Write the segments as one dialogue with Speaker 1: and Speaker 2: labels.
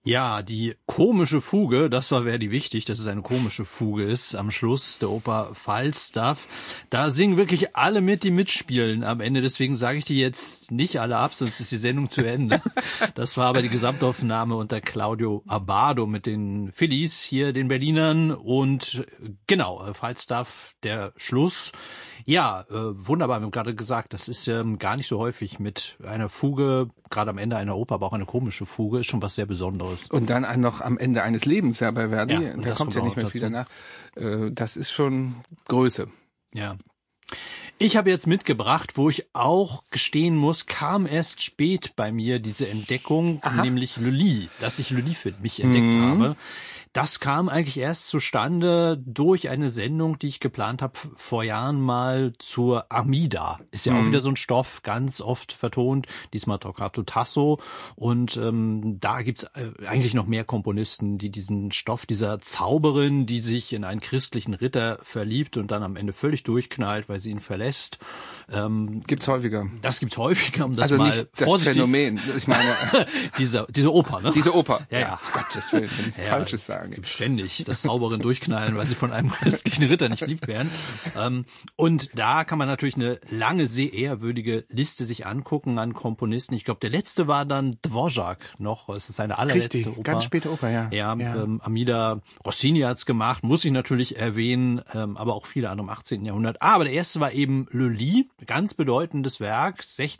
Speaker 1: Ja, die komische Fuge, das war very wichtig, dass es eine komische Fuge ist am Schluss der Oper Falstaff. Da singen wirklich alle mit, die mitspielen am Ende. Deswegen sage ich die jetzt nicht alle ab, sonst ist die Sendung zu Ende. Das war aber die Gesamtaufnahme unter Claudio Abbado mit den Phillies, hier den Berlinern. Und genau, Falstaff, der Schluss. Ja, wunderbar, wir haben gerade gesagt, das ist gar nicht so häufig mit einer Fuge, gerade am Ende einer Oper, aber auch eine komische Fuge, ist schon was sehr Besonderes.
Speaker 2: Und dann noch am Ende eines Lebens, ja, bei Verdi,
Speaker 1: Ja,
Speaker 2: da kommt ja nicht mehr viel danach. Das ist schon Größe.
Speaker 1: Ja. Ich habe jetzt mitgebracht, wo ich auch gestehen muss, kam erst spät bei mir diese Entdeckung, nämlich Lully, dass ich Lully für mich entdeckt habe. Das kam eigentlich erst zustande durch eine Sendung, die ich geplant habe vor Jahren mal zur Armida. Ist ja auch wieder so ein Stoff, ganz oft vertont, diesmal Torquato Tasso. Und da gibt's eigentlich noch mehr Komponisten, die diesen Stoff dieser Zauberin, die sich in einen christlichen Ritter verliebt und dann am Ende völlig durchknallt, weil sie ihn verlässt.
Speaker 2: Gibt's häufiger.
Speaker 1: Das gibt's häufiger, um das
Speaker 2: also
Speaker 1: mal
Speaker 2: nicht das
Speaker 1: vorsichtig...
Speaker 2: Phänomen, ich meine...
Speaker 1: diese Oper, ne?
Speaker 2: Diese Oper.
Speaker 1: Ja.
Speaker 2: Gottes Willen, wenn ich Falsches sage.
Speaker 1: Gibt ständig das Zauberin durchknallen, weil sie von einem christlichen Ritter nicht geliebt werden. Und da kann man natürlich eine lange, sehr ehrwürdige Liste sich angucken an Komponisten. Ich glaube, der letzte war dann Dvořák noch. Es ist seine allerletzte
Speaker 2: Richtig,
Speaker 1: Oper.
Speaker 2: ganz späte Oper, ja.
Speaker 1: Ja. Armida Rossini hat's gemacht, muss ich natürlich erwähnen, aber auch viele andere im 18. Jahrhundert. Aber der erste war eben Lully, ganz bedeutendes Werk,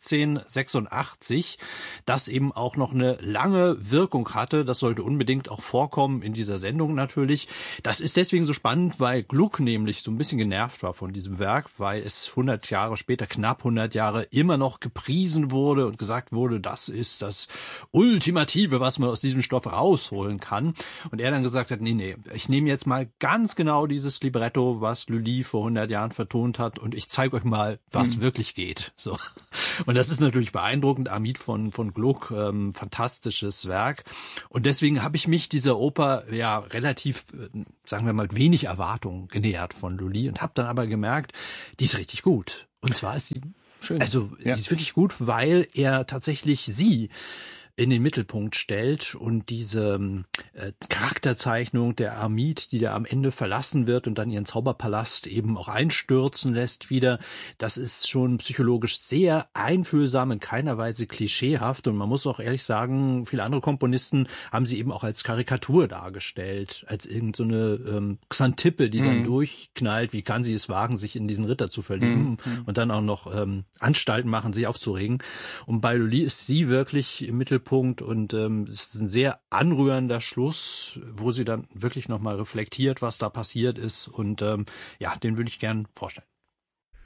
Speaker 1: 1686, das eben auch noch eine lange Wirkung hatte. Das sollte unbedingt auch vorkommen in dieser Sendung natürlich. Das ist deswegen so spannend, weil Gluck nämlich so ein bisschen genervt war von diesem Werk, weil es 100 Jahre später, knapp 100 Jahre, immer noch gepriesen wurde und gesagt wurde, das ist das Ultimative, was man aus diesem Stoff rausholen kann. Und er dann gesagt hat, nee, ich nehme jetzt mal ganz genau dieses Libretto, was Lully vor 100 Jahren vertont hat und ich zeige euch mal, was wirklich geht. So. Und das ist natürlich beeindruckend. Armide von Gluck, fantastisches Werk. Und deswegen habe ich mich dieser Oper ja relativ, sagen wir mal, wenig Erwartungen genähert von Lully und habe dann aber gemerkt, die ist richtig gut. Und zwar ist sie,
Speaker 2: schön.
Speaker 1: Also sie ist wirklich gut, weil er tatsächlich sie in den Mittelpunkt stellt und diese Charakterzeichnung der Armide, die da am Ende verlassen wird und dann ihren Zauberpalast eben auch einstürzen lässt wieder, das ist schon psychologisch sehr einfühlsam, in keiner Weise klischeehaft und man muss auch ehrlich sagen, viele andere Komponisten haben sie eben auch als Karikatur dargestellt, als irgend so eine Xantippe, die dann durchknallt, wie kann sie es wagen, sich in diesen Ritter zu verlieben und dann auch noch Anstalten machen, sich aufzuregen. Und bei Lully ist sie wirklich im Mittelpunkt und es ist ein sehr anrührender Schluss, wo sie dann wirklich nochmal reflektiert, was da passiert ist und den würde ich gern vorstellen.